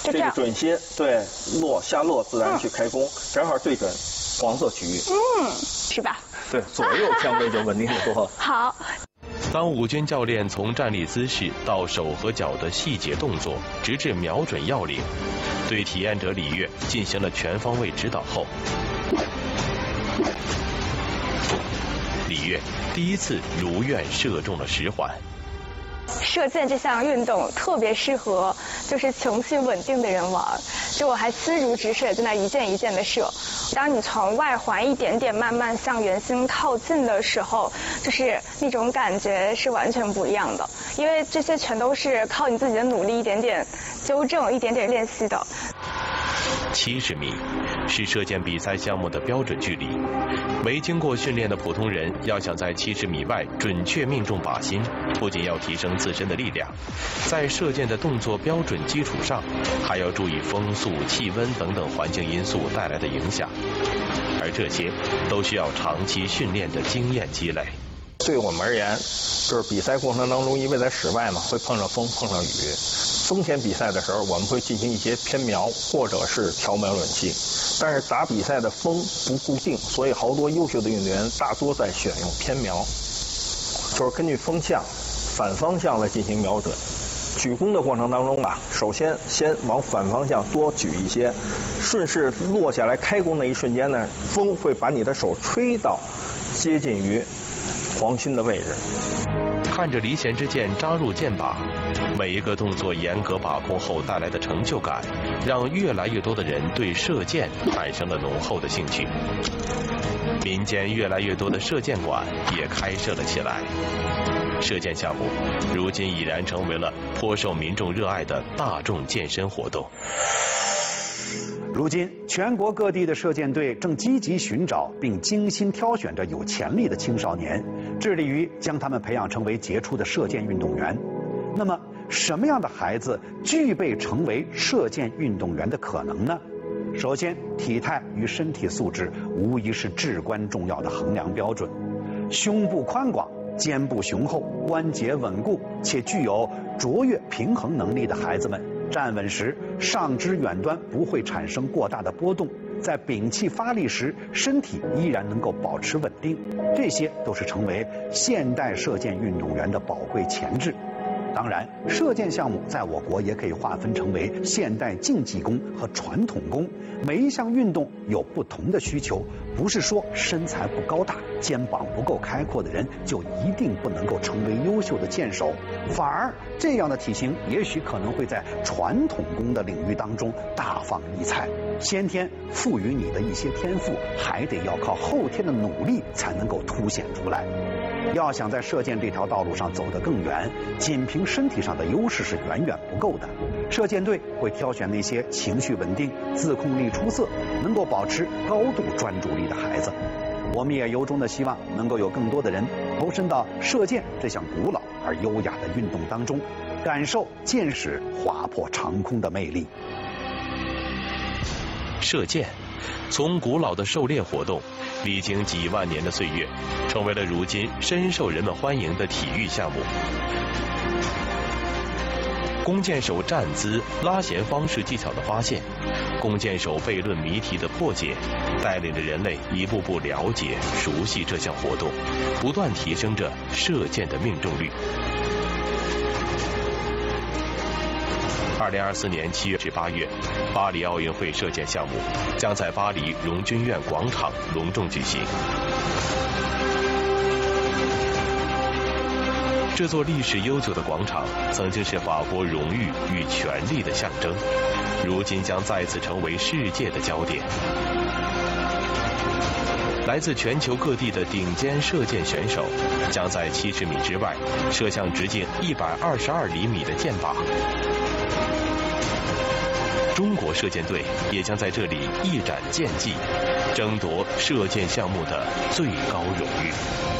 这个准心，对，下落自然去开弓，正好对准黄色区域。 是吧？ 对，左右相位就稳定得多。 好。 当武军教练从站立姿势到手和脚的细节动作，直至瞄准要领，对体验者李月进行了全方位指导后，李月第一次如愿射中了10环。 射箭这项运动特别适合就是情绪稳定的人玩，就我还心如止水，在那一箭一箭的射。当你从外环一点点慢慢向圆心靠近的时候，就是那种感觉是完全不一样的，因为这些全都是靠你自己的努力一点点纠正、一点点练习的。 70米是射箭比赛项目的标准距离，没经过训练的普通人要想在70米外准确命中靶心，不仅要提升自身的力量，在射箭的动作标准基础上，还要注意风速、气温等等环境因素带来的影响，而这些都需要长期训练的经验积累。 对我们而言，就是比赛过程当中，因为在室外嘛，会碰上风、碰上雨。冬天比赛的时候，我们会进行一些偏瞄或者是调瞄准器，但是打比赛的风不固定，所以好多优秀的运动员大多在选用偏瞄，就是根据风向、反方向来进行瞄准。举弓的过程当中啊，首先往反方向多举一些，顺势落下来开弓的一瞬间呢，风会把你的手吹到接近于黄心的位置。 看着离弦之箭扎入箭靶，每一个动作严格把控后带来的成就感，让越来越多的人对射箭产生了浓厚的兴趣。民间越来越多的射箭馆也开设了起来。射箭项目如今已然成为了颇受民众热爱的大众健身活动。 如今，全国各地的射箭队正积极寻找并精心挑选着有潜力的青少年，致力于将他们培养成为杰出的射箭运动员。那么，什么样的孩子具备成为射箭运动员的可能呢？首先，体态与身体素质无疑是至关重要的衡量标准。胸部宽广、肩部雄厚、关节稳固且具有卓越平衡能力的孩子们，站稳时上肢远端不会产生过大的波动，在屏气发力时身体依然能够保持稳定，这些都是成为现代射箭运动员的宝贵潜质。当然，射箭项目在我国也可以划分成为现代竞技弓和传统弓，每一项运动有不同的需求，不是说身材不高大、肩膀不够开阔的人就一定不能够成为优秀的箭手，反而这样的体型也许可能会在传统弓的领域当中大放异彩。先天赋予你的一些天赋，还得要靠后天的努力才能够凸显出来。要想在射箭这条道路上走得更远，仅凭身体上的优势是远远不够的。射箭队会挑选那些情绪稳定、自控力出色、能够保持高度专注力的孩子。我们也由衷的希望能够有更多的人投身到射箭这项古老而优雅的运动当中，感受箭矢划破长空的魅力。 射箭从古老的狩猎活动，历经几万年的岁月，成为了如今深受人们欢迎的体育项目。弓箭手站姿、拉弦方式技巧的发现，弓箭手悖论谜题的破解，带领着人类一步步了解、熟悉这项活动，不断提升着射箭的命中率。2024年7月至8月，巴黎奥运会射箭项目将在巴黎荣军院广场隆重举行。这座历史悠久的广场曾经是法国荣誉与权力的象征，如今将再次成为世界的焦点。来自全球各地的顶尖射箭选手将在70米之外射向直径122厘米的箭靶。中国射箭队也将在这里一展剑技，争夺射箭项目的最高荣誉。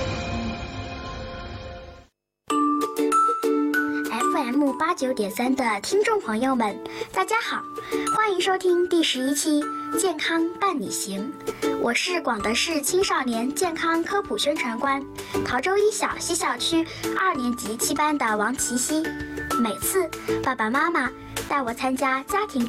FM89.3的听众朋友们，大家好，欢迎收听第11期《健康伴你行》，我是广德市青少年健康科普宣传官，陶州一小西校区2年级7班的王琦曦。每次爸爸妈妈带我参加家庭